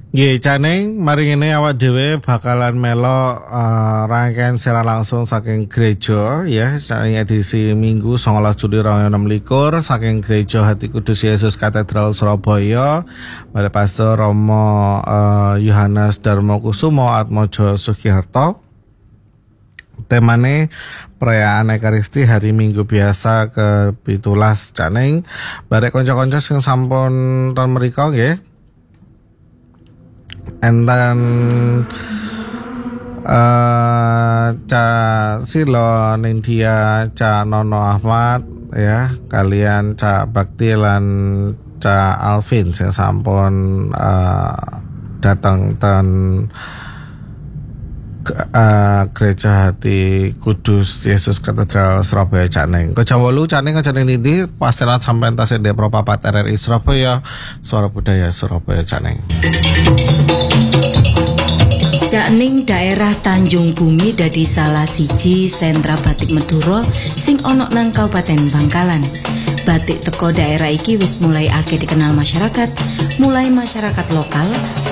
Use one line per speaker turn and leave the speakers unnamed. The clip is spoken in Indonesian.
Nggih, Caning, mari ngene awak dhewe bakalan melo rangkaian secara langsung saking gereja ya, saking edisi Minggu 19 Juli 2026 saking Gereja Hati Kudus Yesus Katedral Surabaya, Bapak Pastor Romo Yohanes Darmokusumo Atmojo Sugiharto. Temane perayaan Ekaristi hari Minggu biasa ke-17 Caning. Barek kanca-kanca sing sampun ten mriko nggih. Enten Ca Silo Nindya, Ca Nono Ahmad ya, kalian Ca Bakti lan Ca Alvin sing sampun datang ten Gereja Hati Kudus Yesus Katedral Surabaya Caning. Kejawolu Caning Nindi pastelan sampean tasih Pro Papat RRI Surabaya, Suara Budaya Surabaya Caning.
Caning daerah Tanjung Bumi dadi salah siji sentra batik Madura sing ana nang Kabupaten Bangkalan. Batik teko daerah iki wis mulai akeh dikenal masyarakat, mulai masyarakat lokal